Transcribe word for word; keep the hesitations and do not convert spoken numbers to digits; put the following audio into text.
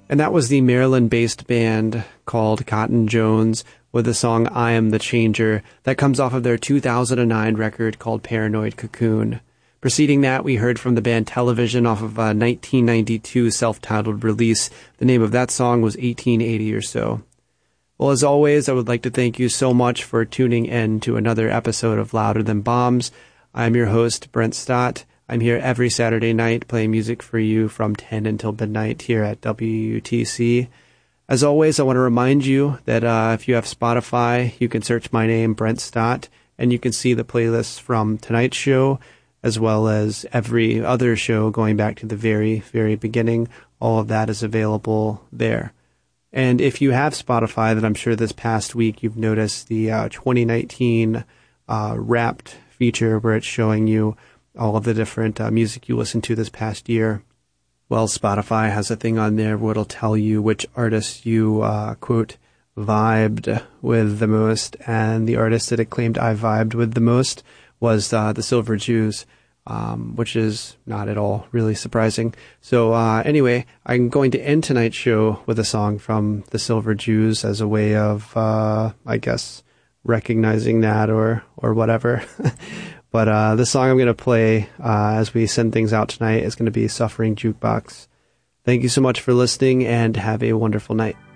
And that was the Maryland-based band called Cotton Jones with the song I Am the Changer that comes off of their two thousand nine record called Paranoid Cocoon. Preceding that, we heard from the band Television off of a nineteen ninety-two self-titled release. The name of that song was eighteen eighty or so. Well, as always, I would like to thank you so much for tuning in to another episode of Louder Than Bombs. I'm your host, Brent Stott. I'm here every Saturday night playing music for you from ten until midnight here at W U T C. As always, I want to remind you that uh, if you have Spotify, you can search my name, Brent Stott, and you can see the playlists from tonight's show, as well as every other show going back to the very, very beginning. All of that is available there. And if you have Spotify, then I'm sure this past week you've noticed the uh, twenty nineteen uh, Wrapped feature where it's showing you all of the different uh, music you listened to this past year. Well, Spotify has a thing on there where it'll tell you which artists you, uh, quote, vibed with the most. And the artist that it claimed I vibed with the most was uh, the Silver Jews, um, which is not at all really surprising. So uh, anyway, I'm going to end tonight's show with a song from the Silver Jews as a way of, uh, I guess, recognizing that or, or whatever. But uh, the song I'm going to play uh, as we send things out tonight is going to be Suffering Jukebox. Thank you so much for listening and have a wonderful night.